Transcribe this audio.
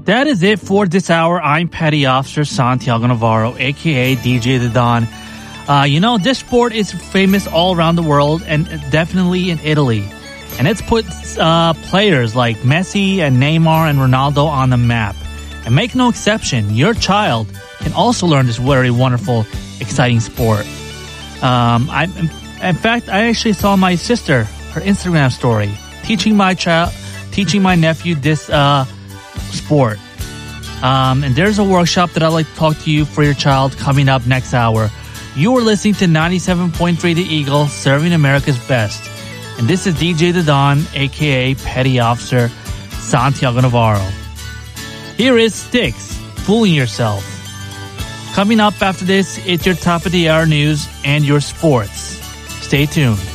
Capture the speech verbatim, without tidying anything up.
That is it for this hour. I'm Petty Officer Santiago Navarro, aka D J The Don. Uh, you know, this sport is famous all around the world and definitely in Italy. And it's put uh, players like Messi and Neymar and Ronaldo on the map. And make no exception, your child can also learn this very wonderful, exciting sport. Um, I, in fact, I actually saw my sister, her Instagram story, teaching my child, teaching my nephew this uh, sport. Um, and there's a workshop that I'd like to talk to you for your child coming up next hour. You are listening to ninety-seven point three The Eagle, serving America's best. And this is D J The Don, aka Petty Officer Santiago Navarro. Here is Styx, Fooling Yourself. Coming up after this, it's your top of the hour news and your sports. Stay tuned.